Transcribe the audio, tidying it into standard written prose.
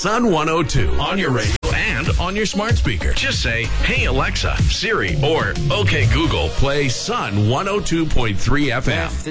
Sun 102 on your radio and on your smart speaker. Just say, "Hey Alexa, Siri," or "Okay Google, play Sun 102.3 FM."